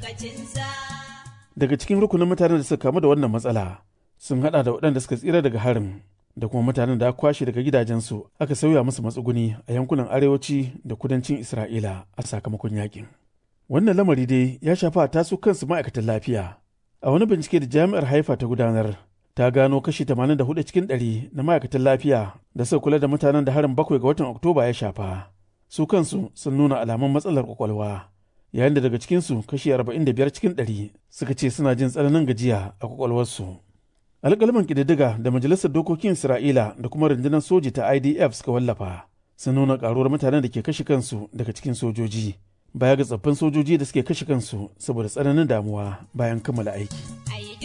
Daga cikin rukunin mutanen da suka kamu da wannan matsala sun hada da waɗanda suka tsira daga harin da kuma mutanen da aka kwashe daga gidajensu aka sauya musu matsuguni a yankunan arewaci da kudancin Isra'ila a sakamakon yakin. Wannan lamari dai ya shafa tasu kansu ma'aikatan lafiya. A wani bincike da jami'ar Haifa ta gudanar, ta gano kashi 84 cikin 100 na ma'aikatan lafiya da suka kula da mutanen da harin 7 ga watan Oktoba ya shafa. Su kansu sun nuna alamun matsalar kwakwalwa, yayin da daga cikinsu kashi 45 cikin 100 suka ce suna jin tsananin gajiya a kwakwalwarsu. Alƙalman ƙididdiga da Majalisar Dokokin Isra'ila da kuma rundunar soji ta IDF suka wallafa sun nuna ƙaruwar mutanen da ke kashe kansu daga cikin sojoji, baya ga tsaffin sojoji da suke kashe kansu saboda tsananin damuwa bayan kammala aiki.